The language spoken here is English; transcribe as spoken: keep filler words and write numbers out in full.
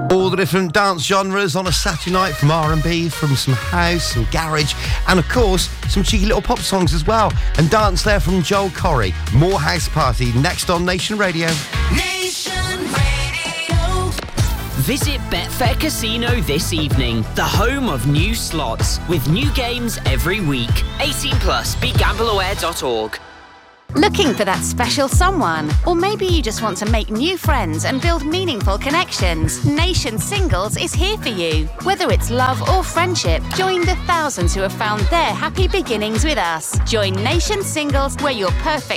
All the different dance genres on a Saturday night, from R and B, from some house, some garage, and of course, some cheeky little pop songs as well. And dance there from Joel Corry. More House Party next on Nation Radio. Nation Radio. Visit Betfair Casino this evening, the home of new slots, with new games every week. eighteen plus, be gamble aware dot org. Looking for that special someone? Or maybe you just want to make new friends and build meaningful connections? Nation Singles is here for you. Whether it's love or friendship, join the thousands who have found their happy beginnings with us. Join Nation Singles, where your perfect